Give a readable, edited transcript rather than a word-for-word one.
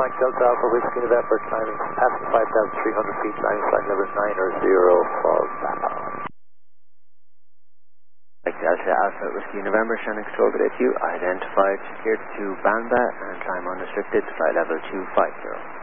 Mike Delta Alpha Whiskey November, climbing passing 5,300 feet, landing flight level 900, falls down. Mike Delta Alpha Whiskey November, Shannon Control Good 8 you, identified, secured to Banda and climb unrestricted, flight level 250.